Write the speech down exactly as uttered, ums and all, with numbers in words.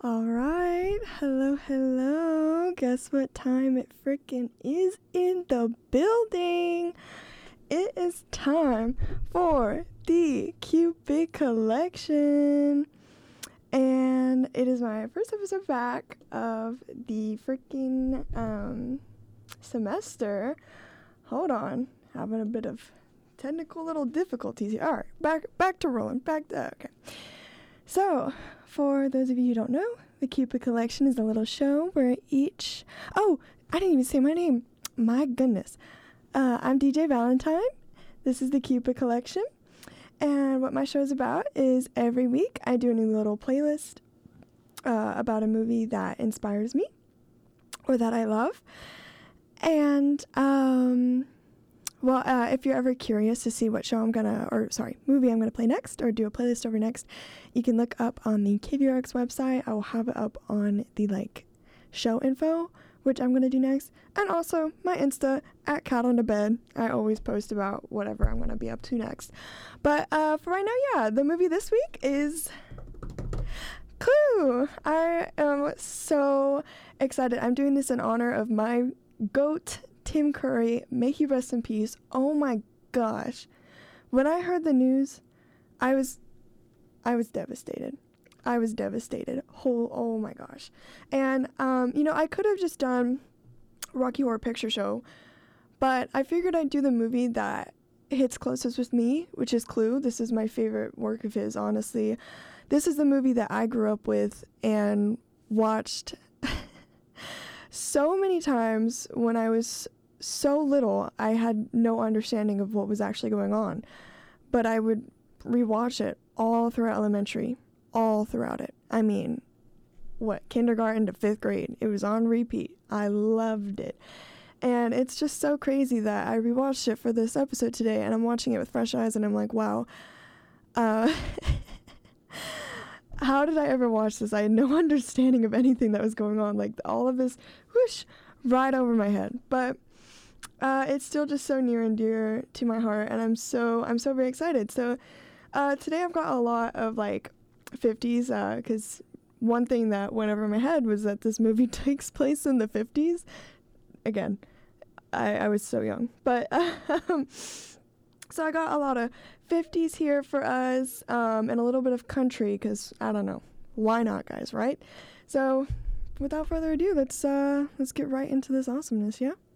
All right, hello, hello. Guess what time it freaking is in the building? It is time for the Cupid Collection. And it is my first episode back of the freaking um, semester. Hold on, having a bit of technical little difficulties here. All right, back back to rolling. Back to okay. So, for those of you who don't know, the Cupid Collection is a little show where each... Oh, I didn't even say my name. My goodness. Uh, I'm D J Valentine. This is the Cupid Collection. And what my show is about is every week I do a new little playlist uh, about a movie that inspires me or that I love. And, um... Well, uh, if you're ever curious to see what show I'm gonna, or sorry, movie I'm gonna play next, or do a playlist over next, you can look up on the K V R X website. I will have it up on the, like, show info, which I'm gonna do next, and also my Insta, at Cat on the Bed. I always post about whatever I'm gonna be up to next. But, uh, for right now, yeah, the movie this week is Clue. I am so excited. I'm doing this in honor of my GOAT, Tim Curry. May he rest in peace. Oh my gosh. When I heard the news, I was I was devastated. I was devastated. Oh, oh my gosh. And um, you know, I could have just done Rocky Horror Picture Show, but I figured I'd do the movie that hits closest with me, which is Clue. This is my favorite work of his, honestly. This is the movie that I grew up with and watched so many times when I was so little. I had no understanding of what was actually going on, but I would rewatch it all throughout elementary, all throughout it. I mean, what, kindergarten to fifth grade, it was on repeat. I loved it. And it's just so crazy that I rewatched it for this episode today, and I'm watching it with fresh eyes, and I'm like, wow, uh, how did I ever watch this? I had no understanding of anything that was going on. Like, all of this, whoosh, right over my head. But uh, it's still just so near and dear to my heart, and I'm so, I'm so very excited. So uh, today I've got a lot of, like, fifties, because uh, one thing that went over my head was that this movie takes place in the fifties. Again, I, I was so young. But, um, so I got a lot of fifties here for us, um, and a little bit of country, because, I don't know, why not, guys, right? So, without further ado, let's, uh, let's get right into this awesomeness, yeah?